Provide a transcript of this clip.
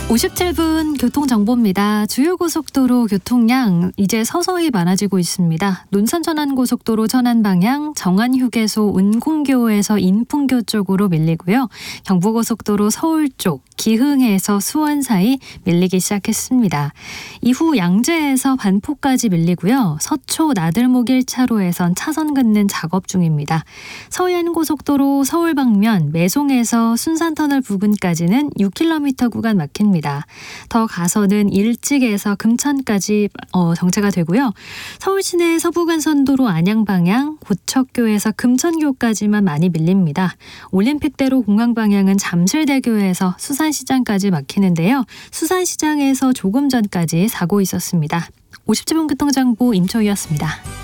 57분 교통정보입니다. 주요고속도로 교통량 이제 서서히 많아지고 있습니다. 논산-천안고속도로 천안 방향 정안휴게소 은콩교에서 인풍교 쪽으로 밀리고요. 경부고속도로 서울 쪽 기흥에서 수원 사이 밀리기 시작했습니다. 이후 양재에서 반포까지 밀리고요. 서초 나들목 1차로에선 차선 긋는 작업 중입니다. 서해안고속도로 서울 방면 매송에서 순산터널 부근까지는 6km 구간 막힙니다. 더 가서는 일찍에서 금천까지 정체가 되고요. 서울 시내 서부간선도로 안양 방향 고척교에서 금천교까지만 많이 밀립니다. 올림픽대로 공항 방향은 잠실대교에서 수산시장까지 막히는데요. 수산시장에서 조금 전까지 사고 있었습니다. 57분 교통정보 임초희였습니다.